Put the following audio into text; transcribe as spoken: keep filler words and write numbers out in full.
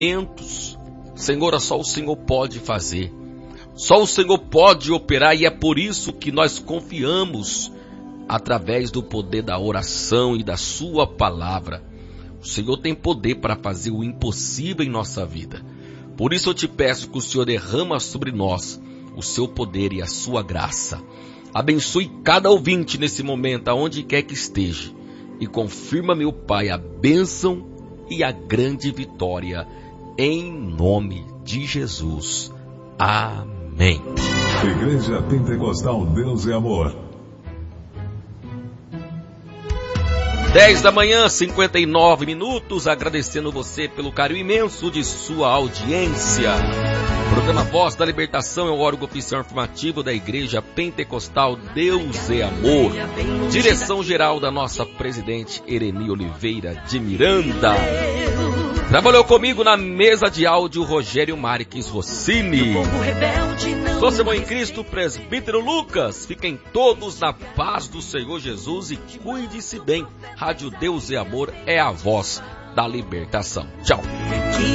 Senhor, só o Senhor pode fazer. Só o Senhor pode operar e é por isso que nós confiamos através do poder da oração e da sua palavra. O Senhor tem poder para fazer o impossível em nossa vida. Por isso eu te peço que o Senhor derrama sobre nós o seu poder e a sua graça. Abençoe cada ouvinte nesse momento, aonde quer que esteja. E confirma, meu Pai, a bênção e a grande vitória, em nome de Jesus. Amém. Igreja Pentecostal Deus é Amor. dez da manhã, cinquenta e nove minutos, agradecendo você pelo carinho imenso de sua audiência. O programa Voz da Libertação é o órgão oficial informativo da Igreja Pentecostal Deus é Amor. Direção geral da nossa presidente Ereni Oliveira de Miranda. Trabalhou comigo na mesa de áudio Rogério Marques Rossini. Sou seu irmão em Cristo, presbítero Lucas. Fiquem todos na paz do Senhor Jesus e cuide-se bem. Rádio Deus é Amor é a voz da libertação. Tchau.